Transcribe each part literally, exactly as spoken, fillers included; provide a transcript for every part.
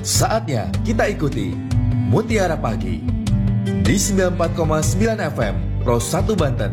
Saatnya kita ikuti Mutiara Pagi di sembilan puluh empat koma sembilan F M Pro satu Banten.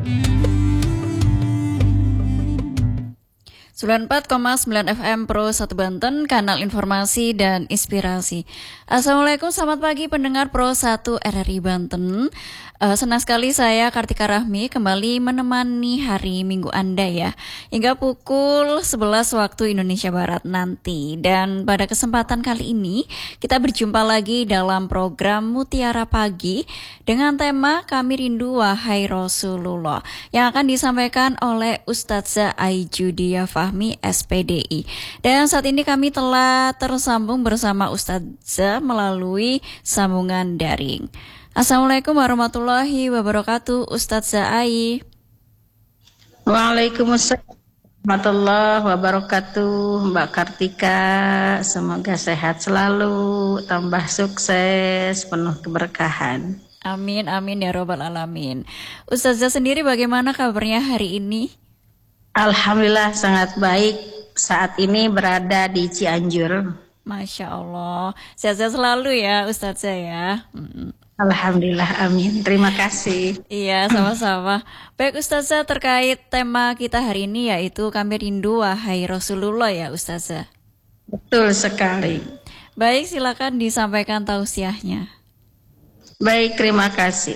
sembilan puluh empat koma sembilan F M Pro satu Banten, kanal informasi dan inspirasi. Assalamualaikum, selamat pagi pendengar Pro satu R R I Banten. Uh, senang sekali saya Kartika Rahmi kembali menemani hari Minggu Anda ya, hingga pukul sebelas waktu Indonesia Barat nanti. Dan pada kesempatan kali ini kita berjumpa lagi dalam program Mutiara Pagi dengan tema Kami Rindu Wahai Rasulullah yang akan disampaikan oleh Ustadzah Aijudia Fahmi S P D I. Dan saat ini kami telah tersambung bersama Ustadzah melalui sambungan daring. Assalamualaikum warahmatullahi wabarakatuh, Ustadzah Ai. Waalaikumsalam warahmatullahi wabarakatuh, Mbak Kartika. Semoga sehat selalu, tambah sukses, penuh keberkahan. Amin, amin ya robbal alamin. Ustadzah sendiri bagaimana kabarnya hari ini? Alhamdulillah sangat baik. Saat ini berada di Cianjur. Masya Allah, sehat-sehat selalu ya Ustadzah ya. Hmm. Alhamdulillah, amin. Terima kasih. Iya, sama-sama. Baik Ustadzah, terkait tema kita hari ini yaitu Kami Rindu Wahai Rasulullah ya Ustadzah. Betul sekali. Baik, silakan disampaikan tausiahnya. Baik, terima kasih.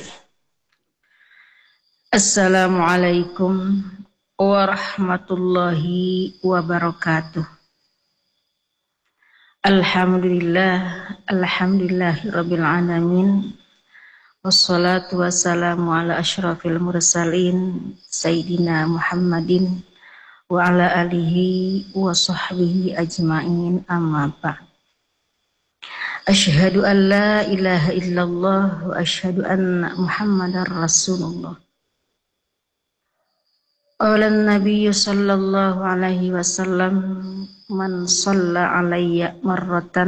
Assalamualaikum warahmatullahi wabarakatuh. Alhamdulillah, alhamdulillahi rabbil alamin. Wassalatu wassalamu ala asyrafil mursalin Sayyidina Muhammadin wa ala alihi wa sahbihi ajma'in, amma ba'd. Asyhadu an la ilaha illallah wa asyhadu anna Muhammadar Rasulullah. Qala an-nabiy sallallahu alaihi wasallam, man shalla alayya marratan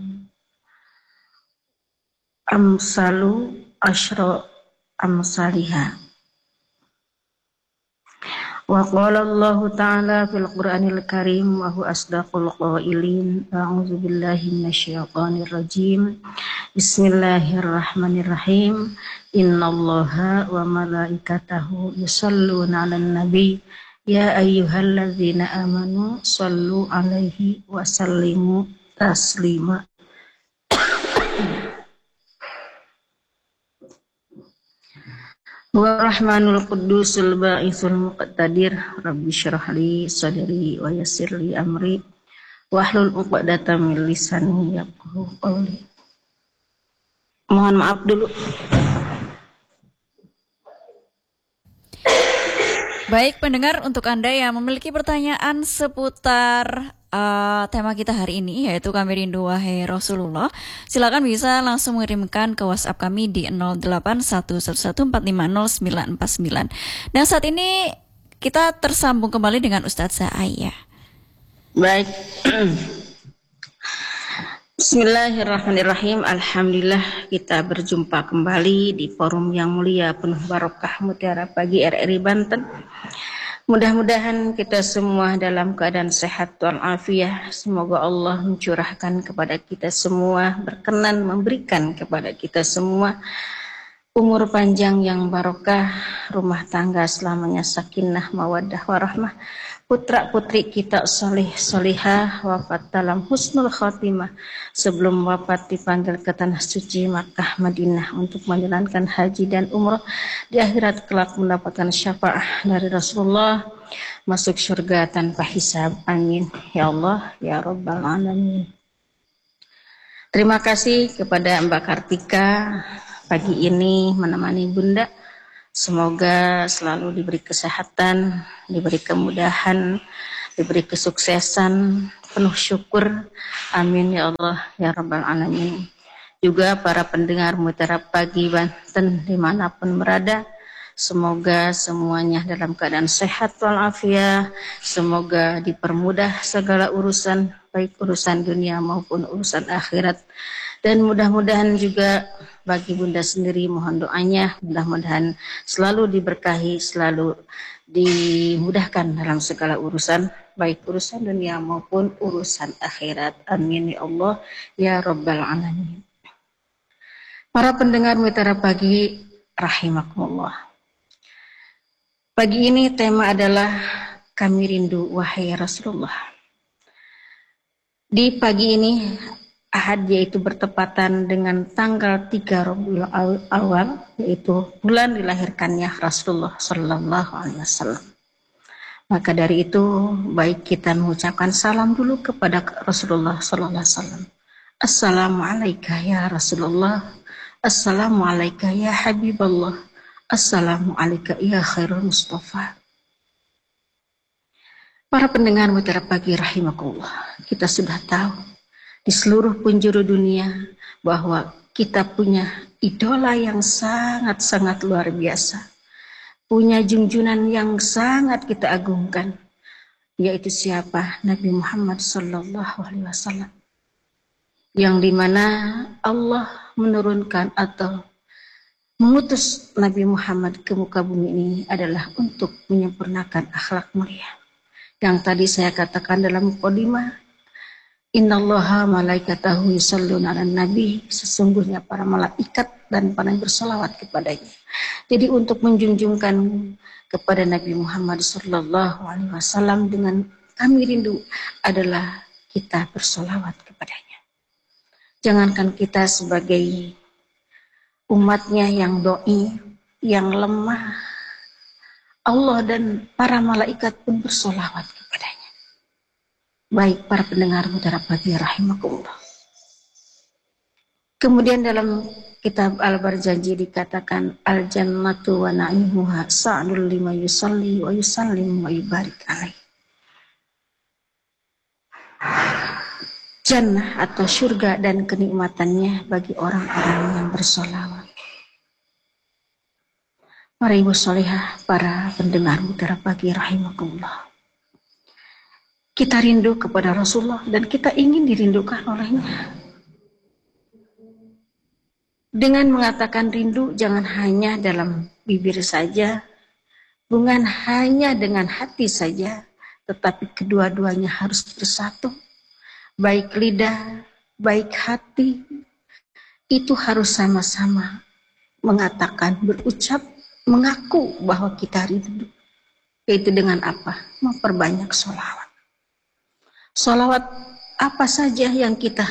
amsalu asyra amsaliha. Wa qala Allah ta'ala fil Qur'anil Karim wa huwa asdaqul qailin. A'udzu billahi minasyaitonir rajim. Bismillahirrahmanirrahim. Innallaha wa malaikatahu yusholluna 'alan nabi. Ya ayyuhalladzina amanu shallu 'alaihi wa sallimu taslima. Wa rahmanul qudusul ba'isul muqtadir. Rabbi syrah li sadri wa yassir li amri wahlul 'uqdatam min lisani yafqahu qawli. Mohon maaf dulu. Baik pendengar, untuk Anda yang memiliki pertanyaan seputar uh, tema kita hari ini yaitu Kami Rindu Wahai Rasulullah, silakan bisa langsung mengirimkan ke WhatsApp kami di nol delapan satu satu satu empat lima nol sembilan empat sembilan. Dan saat ini kita tersambung kembali dengan Ustadzah Ai. Baik. Bismillahirrahmanirrahim. Alhamdulillah kita berjumpa kembali di forum yang mulia penuh barokah Mutiara Pagi R R I Banten. Mudah-mudahan kita semua dalam keadaan sehat walafiat. Semoga Allah mencurahkan kepada kita semua, berkenan memberikan kepada kita semua umur panjang yang barokah, rumah tangga selamanya sakinah mawaddah warahmah, putra putri kita soleh solihah, wafat dalam husnul khotimah, sebelum wafat dipanggil ke tanah suci Makkah Madinah untuk menjalankan haji dan umrah, di akhirat kelak mendapatkan syafaat dari Rasulullah, masuk surga tanpa hisab. Amin ya Allah ya rabbal alamin. Terima kasih kepada Mbak Kartika pagi ini menemani Bunda. Semoga selalu diberi kesehatan, diberi kemudahan, diberi kesuksesan, penuh syukur. Amin ya Allah ya rabbal alamin. Juga para pendengar Mutiara Pagi Banten dimanapun berada, semoga semuanya dalam keadaan sehat walafiat. Semoga dipermudah segala urusan, baik urusan dunia maupun urusan akhirat. Dan mudah-mudahan juga bagi Bunda sendiri mohon doanya, mudah-mudahan selalu diberkahi, selalu dimudahkan dalam segala urusan, baik urusan dunia maupun urusan akhirat. Amin ya Allah ya Rabbal Alamin. Para pendengar Mutiara Pagi rahimakumullah. Pagi ini tema adalah kami rindu wahai Rasulullah. Di pagi ini Ahad, yaitu bertepatan dengan tanggal tiga Rabiul Awal, yaitu bulan dilahirkannya Rasulullah Sallallahu Alaihi Wasallam. Maka dari itu baik kita mengucapkan salam dulu kepada Rasulullah Sallallahu Alaihi Wasallam. Assalamualaikum ya Rasulullah, Assalamualaikum ya Habiballah, Assalamualaikum ya Khairul Mustafa. Para pendengar Mutiara Pagi rahimakumullah, kita sudah tahu di seluruh penjuru dunia bahwa kita punya idola yang sangat-sangat luar biasa, punya junjungan yang sangat kita agungkan, yaitu siapa? Nabi Muhammad Sallallahu Alaihi Wasallam, yang dimana Allah menurunkan atau mengutus Nabi Muhammad ke muka bumi ini adalah untuk menyempurnakan akhlak mulia. Yang tadi saya katakan dalam mukadimah, Innallaha malaikatahu yusholluna 'alan nabi, sesungguhnya para malaikat dan para yang bersolawat kepadanya. Jadi untuk menjunjungkan kepada Nabi Muhammad sallallahu alaihi wasallam dengan kami rindu adalah kita bersolawat kepadanya. Jangankan kita sebagai umatnya yang doi, yang lemah, Allah dan para malaikat pun bersolawat kepadanya. Baik para pendengar Mutiara Pagi rahimakumullah. Kemudian dalam kitab Al-Barjanji dikatakan al-jannatu wa na'imuha sa'dul lima yusalli wa yusallim wa yubarik alaih. Jannah atau surga dan kenikmatannya bagi orang-orang yang bersolawat. Para ibu solehah, para pendengar Mutiara Pagi rahimakumullah. Kita rindu kepada Rasulullah dan kita ingin dirindukan olehnya. Dengan mengatakan rindu jangan hanya dalam bibir saja, bukan hanya dengan hati saja, tetapi kedua-duanya harus bersatu. Baik lidah, baik hati, itu harus sama-sama mengatakan, berucap, mengaku bahwa kita rindu. Yaitu dengan apa? Memperbanyak sholawat. Sholawat apa saja yang kita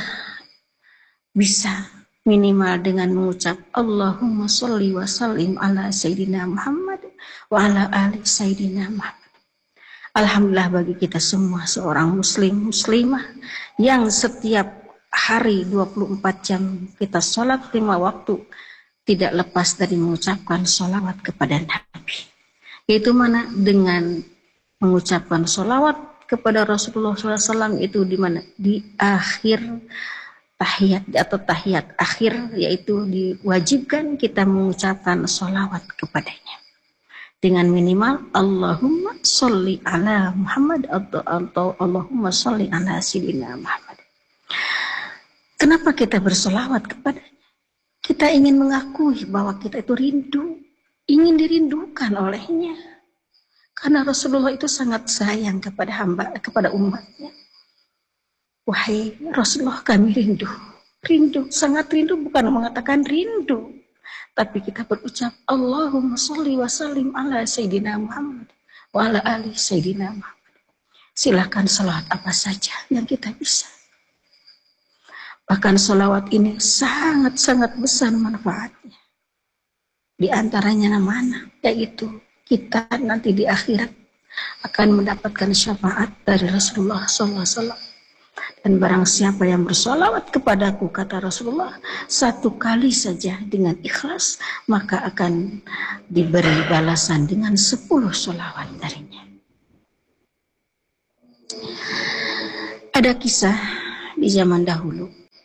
bisa, minimal dengan mengucap Allahumma sholli wa sallim ala Sayyidina Muhammad wa ala ali Sayyidina Muhammad. Alhamdulillah bagi kita semua seorang muslim muslimah yang setiap hari dua puluh empat jam kita sholat lima waktu tidak lepas dari mengucapkan sholawat kepada Nabi. Yaitu mana? Dengan mengucapkan sholawat kepada Rasulullah shallallahu alaihi wasallam itu di mana? Di akhir tahiyat atau tahiyat akhir, yaitu diwajibkan kita mengucapkan sholawat kepadanya dengan minimal Allahumma sholli ala Muhammad atau, atau Allahumma sholli ala Sayyidina Muhammad. Kenapa kita bersolawat kepadanya? Kita ingin mengakui bahwa kita itu rindu, ingin dirindukan olehnya. Karena Rasulullah itu sangat sayang kepada hamba, kepada umatnya. Wahai Rasulullah, kami rindu. Rindu, sangat rindu, bukan mengatakan rindu. Tapi kita berucap, Allahumma sholli wa sallim ala Sayyidina Muhammad wa ala ali Sayyidina Muhammad. Silakan salawat apa saja yang kita bisa. Bahkan salawat ini sangat-sangat besar manfaatnya. Di antaranya mana? Yaitu kita nanti di akhirat akan mendapatkan syafaat dari Rasulullah shallallahu alaihi wasallam. Dan barang siapa yang bersolawat kepadaku, kata Rasulullah, satu kali saja dengan ikhlas, maka akan diberi balasan dengan sepuluh solawat darinya. Ada kisah di zaman dahulu.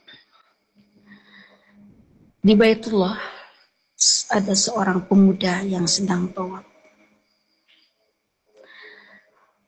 Di Baitullah ada seorang pemuda yang sedang tawaf.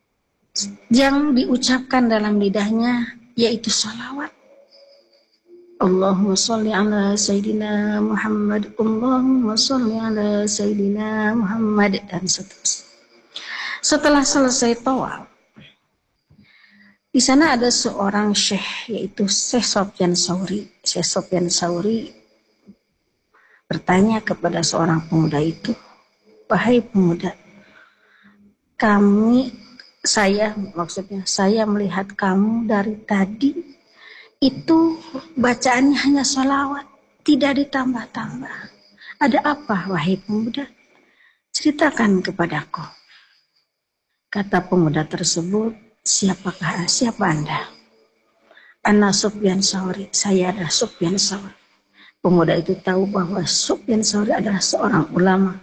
Yang diucapkan dalam lidahnya yaitu salawat. Allahumma sholli ala Sayyidina Muhammad, Allahumma sholli ala Sayyidina Muhammad, dan seterusnya. Setelah selesai tawaf, di sana ada seorang syekh, yaitu Syekh Sofyan Sauri. Syekh Sofyan Sauri bertanya kepada seorang pemuda itu, "Wahai pemuda, kami, saya maksudnya, saya melihat kamu dari tadi itu bacaannya hanya sholawat, tidak ditambah-tambah. Ada apa, wahai pemuda? Ceritakan kepadaku." Kata pemuda tersebut, "Siapakah, siapa Anda?" "Ana Sufyan Sauri, saya adalah Sufyan Sauri." Pemuda itu tahu bahwa Sufyan Sauri adalah seorang ulama.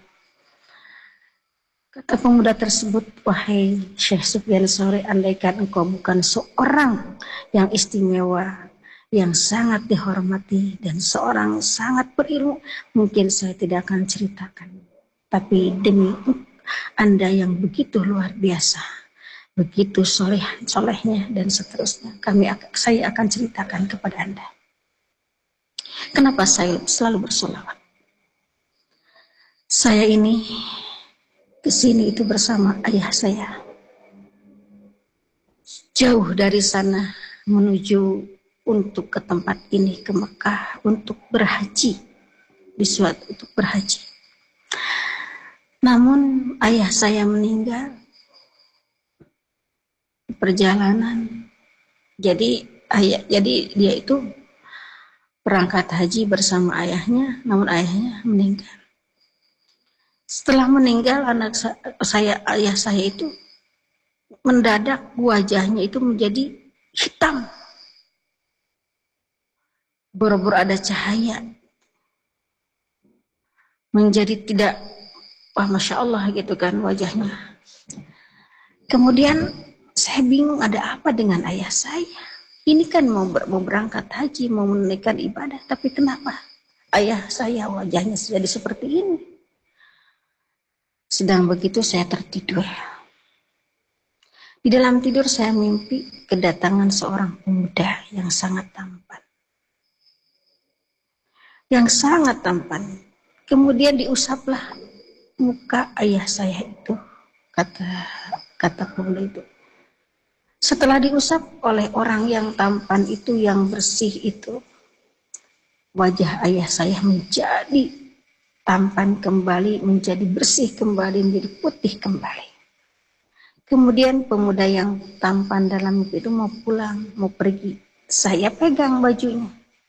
Kata pemuda tersebut, "Wahai Syekh Sufyan Sauri, andaikan engkau bukan seorang yang istimewa, yang sangat dihormati, dan seorang sangat berilmu, mungkin saya tidak akan ceritakan. Tapi demi Anda yang begitu luar biasa, begitu soleh, solehnya, dan seterusnya, kami saya akan ceritakan kepada Anda. Kenapa saya selalu bersolawat? Saya ini kesini itu bersama ayah saya. Jauh dari sana menuju untuk ke tempat ini, ke Mekah, untuk berhaji, di suatu untuk berhaji. Namun ayah saya meninggal di perjalanan. Jadi ayah, jadi dia itu berangkat haji bersama ayahnya, namun ayahnya meninggal. Setelah meninggal anak saya, ayah saya itu mendadak wajahnya itu menjadi hitam, boro-boro ada cahaya, menjadi tidak, wah masya Allah gitu kan wajahnya. Kemudian saya bingung, ada apa dengan ayah saya? Ini kan mau, ber, mau berangkat haji, mau menunaikan ibadah, tapi kenapa ayah saya wajahnya jadi seperti ini? Sedang begitu saya tertidur. Di dalam tidur saya mimpi kedatangan seorang pemuda yang sangat tampan. Yang sangat tampan. Kemudian diusaplah muka ayah saya itu, kata kata pemuda itu. Setelah diusap oleh orang yang tampan itu, yang bersih itu, wajah ayah saya menjadi tampan kembali, menjadi bersih kembali, menjadi putih kembali. Kemudian pemuda yang tampan dalam mimpi itu mau pulang, mau pergi. Saya pegang bajunya.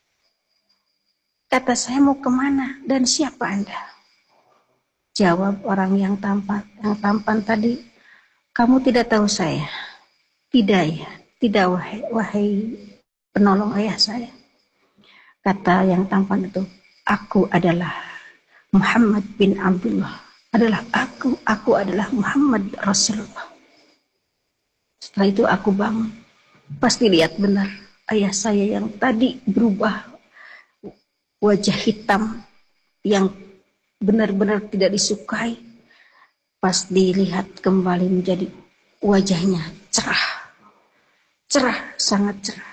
Kata saya, "Mau kemana dan siapa Anda?" Jawab orang yang tampan, yang tampan tadi, "Kamu tidak tahu saya?" "Tidak ya, tidak wahai, wahai penolong ayah saya." Kata yang tampan itu, "Aku adalah Muhammad bin Abdullah, adalah aku, aku adalah Muhammad Rasulullah." Setelah itu aku bangun, pasti lihat benar ayah saya yang tadi berubah wajah hitam yang benar-benar tidak disukai, pas dilihat kembali menjadi wajahnya cerah, cerah, sangat cerah.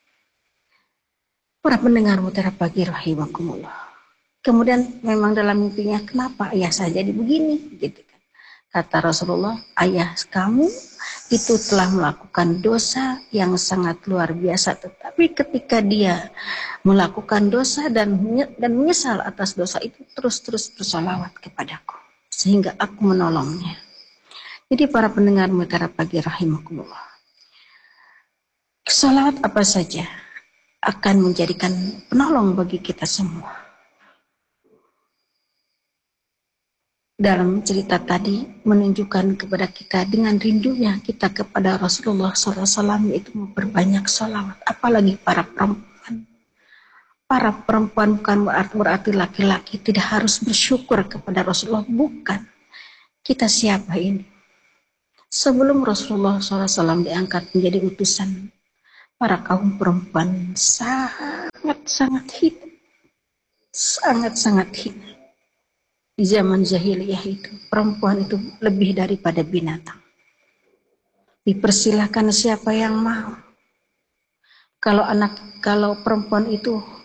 Para pendengar Mutiara Pagi rahimakumullah. Kemudian memang dalam mimpinya, kenapa ayah saya jadi begini? Gitu kan. Kata Rasulullah, ayah kamu itu telah melakukan dosa yang sangat luar biasa. Tetapi ketika dia melakukan dosa dan dan menyesal atas dosa itu, terus-terus bersolawat kepadaku, sehingga aku menolongnya. Jadi para pendengar Mutiara Pagi rahimakumullah, salawat apa saja akan menjadikan penolong bagi kita semua. Dalam cerita tadi menunjukkan kepada kita dengan rindunya kita kepada Rasulullah shallallahu alaihi wasallam, yaitu memperbanyak salawat. Apalagi para perempuan. Para perempuan bukan berarti laki-laki tidak harus bersyukur kepada Rasulullah. Bukan. Kita siapa ini? Sebelum Rasulullah shallallahu alaihi wasallam diangkat menjadi utusan, para kaum perempuan sangat-sangat hina. Sangat-sangat hina. Di zaman jahiliyah itu, perempuan itu lebih daripada binatang. Dipersilahkan siapa yang mau. Kalau anak, kalau perempuan itu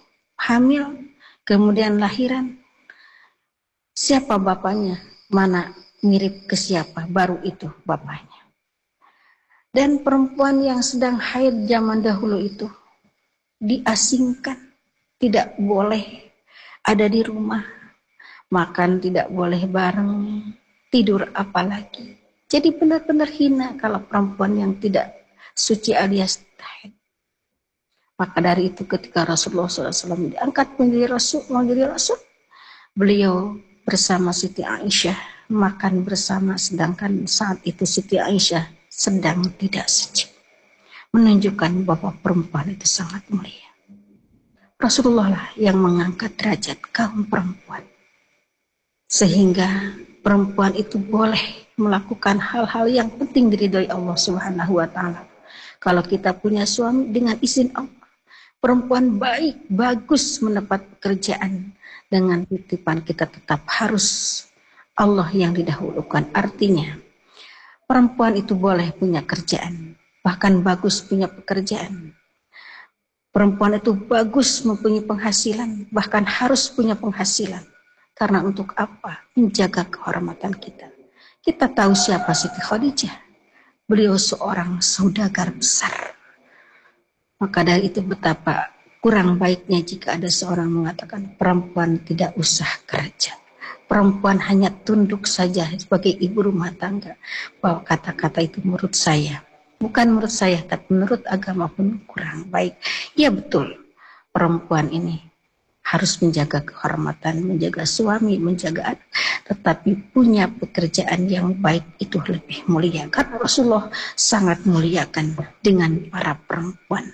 hamil, kemudian lahiran. Siapa bapaknya? Mana mirip ke siapa? Baru itu bapaknya. Dan perempuan yang sedang haid zaman dahulu itu diasingkan, tidak boleh ada di rumah, makan tidak boleh bareng, tidur apalagi. Jadi benar-benar hina kalau perempuan yang tidak suci alias haid. Maka dari itu ketika Rasulullah shallallahu alaihi wasallam diangkat menjadi Rasul, menjadi Rasul, beliau bersama Siti Aisyah makan bersama, sedangkan saat itu Siti Aisyah sedang tidak suci. Menunjukkan bahwa perempuan itu sangat mulia. Rasulullah lah yang mengangkat derajat kaum perempuan. Sehingga perempuan itu boleh melakukan hal-hal yang penting diridhoi Allah Subhanahu wa taala. Kalau kita punya suami dengan izin Allah, perempuan baik, bagus mendapat pekerjaan, dengan titipan kita tetap harus Allah yang didahulukan. Artinya, perempuan itu boleh punya kerjaan, bahkan bagus punya pekerjaan. Perempuan itu bagus mempunyai penghasilan, bahkan harus punya penghasilan. Karena untuk apa? Menjaga kehormatan kita. Kita tahu siapa Siti Khadijah. Beliau seorang saudagar besar. Maka dari itu betapa kurang baiknya jika ada seorang mengatakan perempuan tidak usah kerja. Perempuan hanya tunduk saja sebagai ibu rumah tangga. Bahwa kata-kata itu menurut saya, bukan menurut saya, tapi menurut agama pun kurang baik. Ya betul, perempuan ini harus menjaga kehormatan, menjaga suami, menjaga anak, tetapi punya pekerjaan yang baik itu lebih mulia. Karena Rasulullah sangat muliakan dengan para perempuan.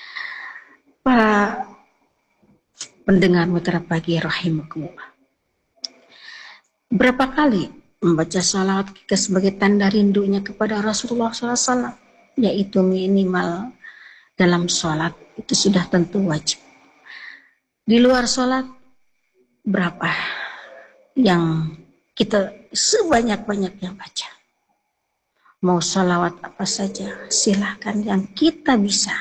Para pendengar Mutiara Pagi rahimakumullah. Berapa kali membaca salawat kita sebagai tanda rindunya kepada Rasulullah shallallahu alaihi wasallam, yaitu minimal dalam sholat itu sudah tentu wajib. Di luar sholat, berapa yang kita sebanyak-banyaknya baca. Mau sholawat apa saja, silahkan yang kita bisa.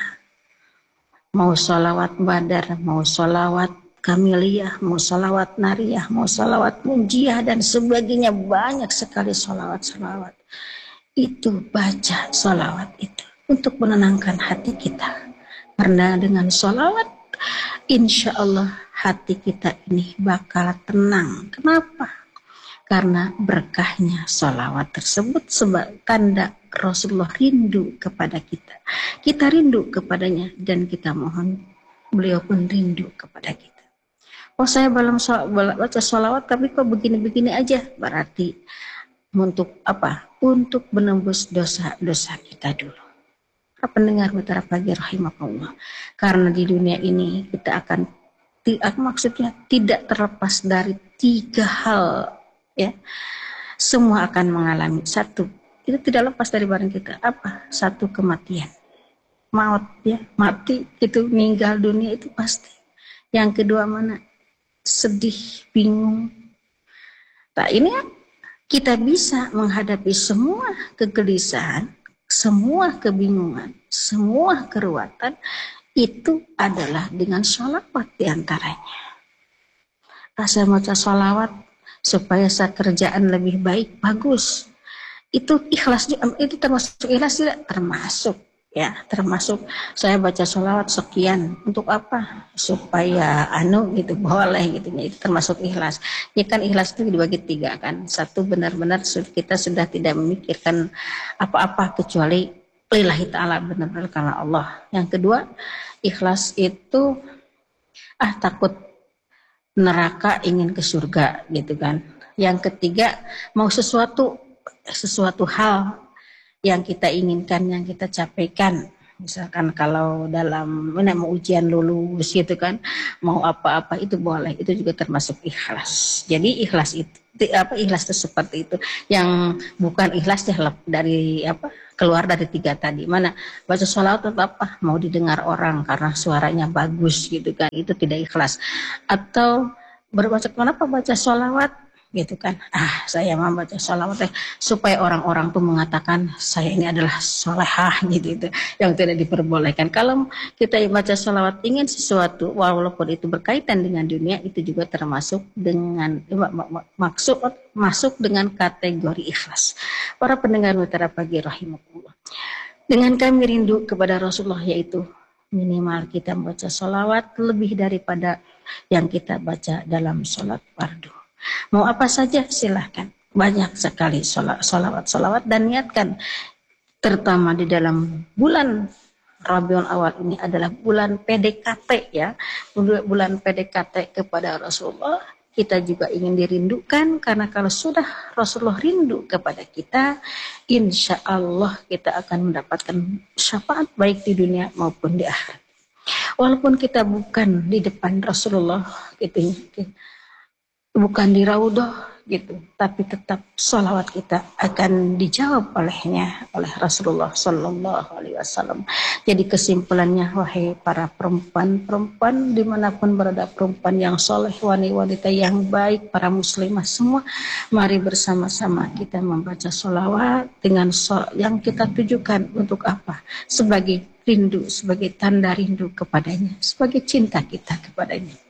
Mau sholawat badar, mau sholawat kamiliyah, mau sholawat nariyah, mau sholawat munjiah, dan sebagainya. Banyak sekali sholawat-sholawat. Itu baca sholawat itu untuk menenangkan hati kita. Karena dengan sholawat, insya Allah hati kita ini bakal tenang. Kenapa? Karena berkahnya sholawat tersebut sebagai tanda Rasulullah rindu kepada kita. Kita rindu kepadanya dan kita mohon beliau pun rindu kepada kita. Oh saya belum baca sholawat tapi kok begini-begini aja. Berarti untuk apa? Untuk menembus dosa-dosa kita dulu. Pendengar Mutiara Pagi rahimakumullah. Karena di dunia ini kita akan maksudnya tidak terlepas dari tiga hal, ya. Semua akan mengalami. Satu, itu tidak lepas dari barang kita. Apa? Satu, kematian. Maut, ya, mati itu meninggal dunia itu pasti. Yang kedua mana? Sedih, bingung. Nah, ini kita bisa menghadapi semua kegelisahan, semua kebingungan, semua keruatan itu adalah dengan sholawat diantaranya. Saya baca sholawat supaya saya kerjaan lebih baik, bagus. Itu ikhlas, itu termasuk ikhlas tidak? Termasuk, ya, termasuk saya baca sholawat sekian. Untuk apa? Supaya anu gitu, boleh gitu. Itu termasuk ikhlas. Ya kan ikhlas itu dibagi tiga kan. Satu benar-benar kita sudah tidak memikirkan apa-apa kecuali lillahi ta'ala, benar-benar karena Allah. Yang kedua, ikhlas itu ah takut neraka ingin ke surga gitu kan. Yang ketiga, mau sesuatu sesuatu hal yang kita inginkan, yang kita capaikan. Misalkan kalau dalam mana mau ujian lulus gitu kan, mau apa-apa itu boleh, itu juga termasuk ikhlas. Jadi ikhlas itu apa ikhlas itu seperti itu. Yang bukan ikhlas ya dari apa keluar dari tiga tadi. Mana baca sholawat tetap apa mau didengar orang karena suaranya bagus gitu kan, itu tidak ikhlas. Atau berbaca kenapa baca sholawat gitu kan. Ah, saya membaca sholawat supaya orang-orang tuh mengatakan saya ini adalah solehah gitu itu, yang tidak diperbolehkan. Kalau kita baca sholawat ingin sesuatu walaupun itu berkaitan dengan dunia, itu juga termasuk dengan maksud masuk dengan kategori ikhlas. Para pendengar Mutiara Pagi rahimakumullah. Dengan kami rindu kepada Rasulullah, yaitu minimal kita membaca sholawat lebih daripada yang kita baca dalam sholat fardu. Mau apa saja silahkan, banyak sekali sholawat-sholawat dan niatkan, terutama di dalam bulan Rabiul Awal ini adalah bulan P D K T ya, bulan P D K T kepada Rasulullah. Kita juga ingin dirindukan, karena kalau sudah Rasulullah rindu kepada kita, insya Allah kita akan mendapatkan syafaat baik di dunia maupun di akhirat. Walaupun kita bukan di depan Rasulullah gitu, bukan di raudhah gitu, tapi tetap sholawat kita akan dijawab olehnya, oleh Rasulullah Sallallahu Alaihi Wasallam. Jadi kesimpulannya, wahai para perempuan-perempuan dimanapun berada, perempuan yang soleh, wanita-wanita yang baik, para muslimah semua, mari bersama-sama kita membaca sholawat dengan sholawat yang kita tujukan untuk apa? Sebagai rindu, sebagai tanda rindu kepadanya, sebagai cinta kita kepadanya.